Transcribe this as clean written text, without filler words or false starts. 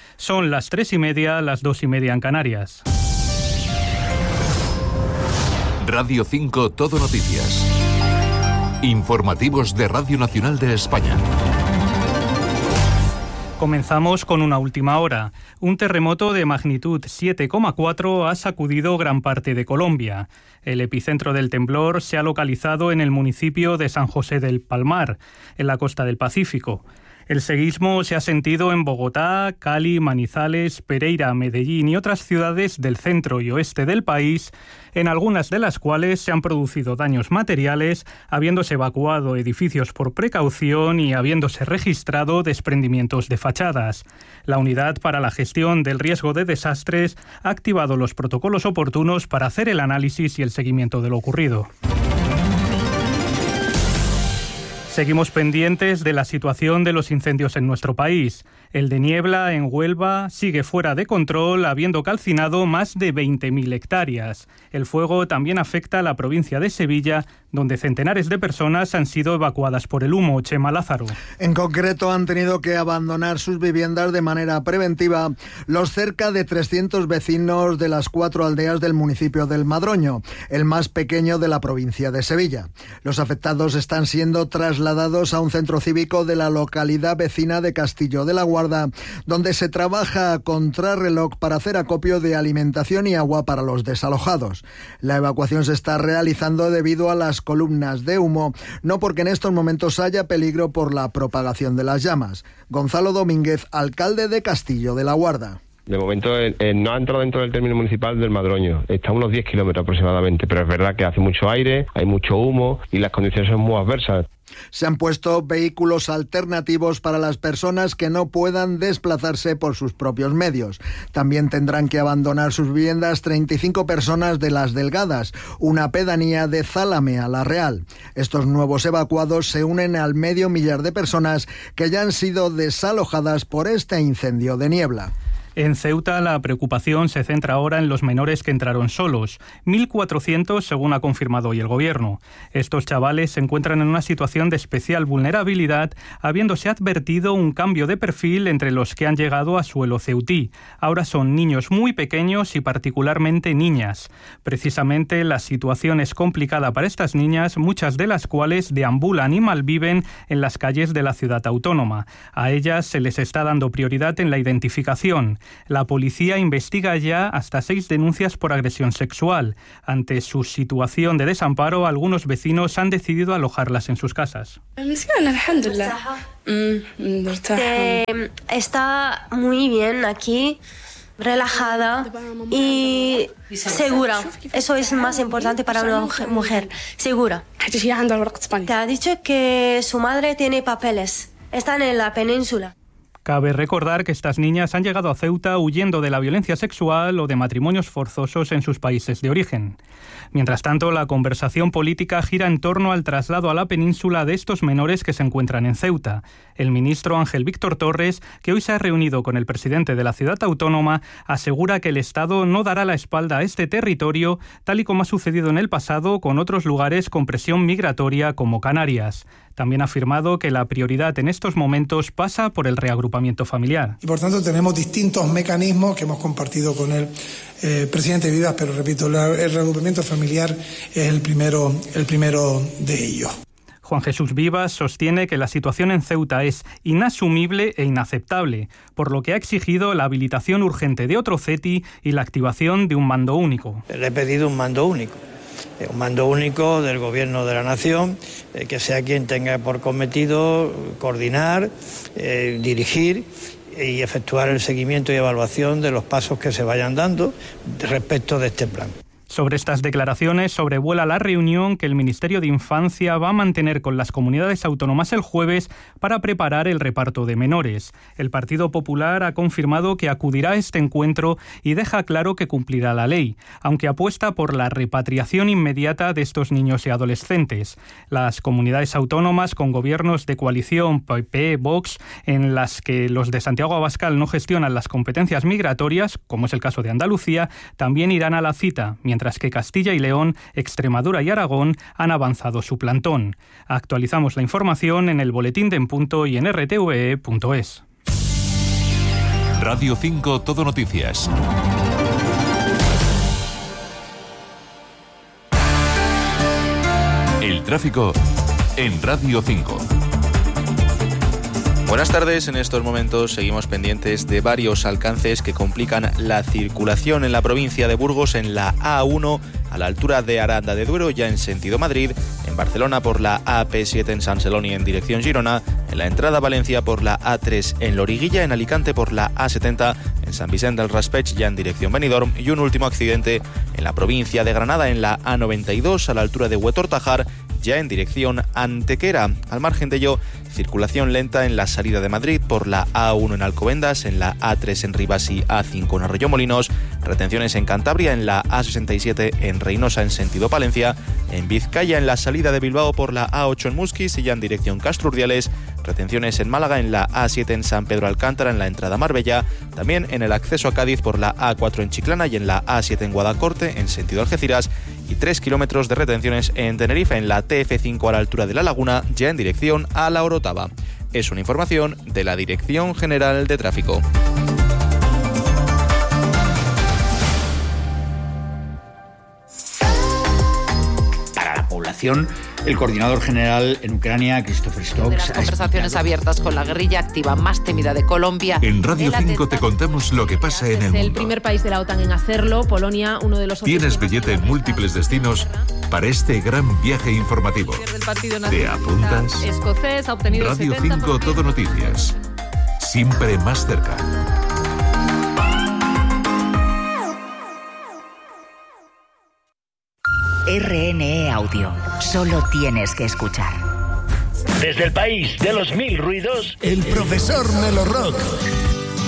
Son las 3:30, las 2:30 en Canarias. Radio 5 Todo Noticias. Informativos de Radio Nacional de España. Comenzamos con una última hora. Un terremoto de magnitud 7,4 ha sacudido gran parte de Colombia. El epicentro del temblor se ha localizado en el municipio de San José del Palmar, en la costa del Pacífico. El seísmo se ha sentido en Bogotá, Cali, Manizales, Pereira, Medellín y otras ciudades del centro y oeste del país, en algunas de las cuales se han producido daños materiales, habiéndose evacuado edificios por precaución y habiéndose registrado desprendimientos de fachadas. La Unidad para la Gestión del Riesgo de Desastres ha activado los protocolos oportunos para hacer el análisis y el seguimiento de lo ocurrido. Seguimos pendientes de la situación de los incendios en nuestro país. El de Niebla, en Huelva, sigue fuera de control, habiendo calcinado más de 20.000 hectáreas. El fuego también afecta a la provincia de Sevilla, donde centenares de personas han sido evacuadas por el humo. Chema Lázaro. En concreto, han tenido que abandonar sus viviendas de manera preventiva los cerca de 300 vecinos de las 4 aldeas del municipio del Madroño, el más pequeño de la provincia de Sevilla. Los afectados están siendo trasladados a un centro cívico de la localidad vecina de Castillo de la Guarda, donde se trabaja a contrarreloj para hacer acopio de alimentación y agua para los desalojados. La evacuación se está realizando debido a las columnas de humo, no porque en estos momentos haya peligro por la propagación de las llamas. Gonzalo Domínguez, alcalde de Castillo de la Guarda. De momento no ha entrado dentro del término municipal del Madroño, está a unos 10 kilómetros aproximadamente, pero es verdad que hace mucho aire, hay mucho humo y las condiciones son muy adversas. Se han puesto vehículos alternativos para las personas que no puedan desplazarse por sus propios medios. También tendrán que abandonar sus viviendas 35 personas de Las Delgadas, una pedanía de Zálamea la Real. Estos nuevos evacuados se unen al 500.000 de personas que ya han sido desalojadas por este incendio de Niebla. En Ceuta, la preocupación se centra ahora en los menores que entraron solos, 1.400 según ha confirmado hoy el Gobierno. Estos chavales se encuentran en una situación de especial vulnerabilidad, habiéndose advertido un cambio de perfil entre los que han llegado a suelo ceutí. Ahora son niños muy pequeños y particularmente niñas. Precisamente la situación es complicada para estas niñas, muchas de las cuales deambulan y malviven en las calles de la ciudad autónoma. A ellas se les está dando prioridad en la identificación. La policía investiga ya hasta 6 denuncias por agresión sexual. Ante su situación de desamparo, algunos vecinos han decidido alojarlas en sus casas. Está muy bien aquí, relajada y segura. Eso es más importante para una mujer, segura. Te ha dicho que su madre tiene papeles. Están en la península. Cabe recordar que estas niñas han llegado a Ceuta huyendo de la violencia sexual o de matrimonios forzosos en sus países de origen. Mientras tanto, la conversación política gira en torno al traslado a la península de estos menores que se encuentran en Ceuta. El ministro Ángel Víctor Torres, que hoy se ha reunido con el presidente de la ciudad autónoma, asegura que el Estado no dará la espalda a este territorio, tal y como ha sucedido en el pasado con otros lugares con presión migratoria como Canarias. También ha afirmado que la prioridad en estos momentos pasa por el reagrupamiento familiar. Y por tanto tenemos distintos mecanismos que hemos compartido con el presidente Vivas, pero repito, el reagrupamiento familiar es el primero de ellos. Juan Jesús Vivas sostiene que la situación en Ceuta es inasumible e inaceptable, por lo que ha exigido la habilitación urgente de otro CETI y la activación de un mando único. Le he pedido un mando único del Gobierno de la Nación, que sea quien tenga por cometido coordinar, dirigir y efectuar el seguimiento y evaluación de los pasos que se vayan dando respecto de este plan. Sobre estas declaraciones sobrevuela la reunión que el Ministerio de Infancia va a mantener con las comunidades autónomas el jueves para preparar el reparto de menores. El Partido Popular ha confirmado que acudirá a este encuentro y deja claro que cumplirá la ley, aunque apuesta por la repatriación inmediata de estos niños y adolescentes. Las comunidades autónomas con gobiernos de coalición PP, Vox, en las que los de Santiago Abascal no gestionan las competencias migratorias, como es el caso de Andalucía, también irán a la cita, mientras que Castilla y León, Extremadura y Aragón han avanzado su plantón. Actualizamos la información en el boletín de En Punto y en rtve.es. Radio 5 Todo Noticias. El tráfico en Radio 5. Buenas tardes, en estos momentos seguimos pendientes de varios alcances que complican la circulación en la provincia de Burgos, en la A1 a la altura de Aranda de Duero, ya en sentido Madrid, en Barcelona por la AP7 en Sant Celoni en dirección Girona, en la entrada a Valencia por la A3 en Loriguilla, en Alicante por la A70 en Sant Vicent del Raspeig ya en dirección Benidorm, y un último accidente en la provincia de Granada en la A92 a la altura de Huetor-Tajar, ya en dirección Antequera. Al margen de ello, circulación lenta en la salida de Madrid por la A1 en Alcobendas, en la A3 en Rivas y A5 en Arroyomolinos, retenciones en Cantabria en la A67 en Reynosa en sentido Palencia, en Vizcaya en la salida de Bilbao por la A8 en Musquis y ya en dirección Castro-Urdiales, retenciones en Málaga en la A7 en San Pedro Alcántara en la entrada Marbella, también en el acceso a Cádiz por la A4 en Chiclana y en la A7 en Guadacorte en sentido Algeciras, y 3 kilómetros de retenciones en Tenerife en la TF5 a la altura de La Laguna, ya en dirección a La Orotava. Es una información de la Dirección General de Tráfico. Para la población, el coordinador general en Ucrania, Christopher Stokes, de las conversaciones abiertas con la guerrilla activa más temida de Colombia. En Radio 5 te contamos lo que pasa en el mundo. El primer país de la OTAN en hacerlo, Polonia, uno de los... ¿Tienes billete en múltiples destinos para este gran viaje informativo? ¿Te apuntas? Escocés ha obtenido Radio 5 Todo Noticias. Siempre más cerca. RNE Audio. Solo tienes que escuchar. Desde el país de los 1000 ruidos, el profesor Melorrock